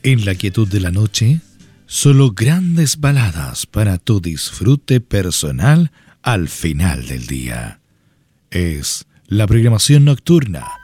En la quietud de la noche, solo grandes baladas para tu disfrute personal al final del día. Es la programación nocturna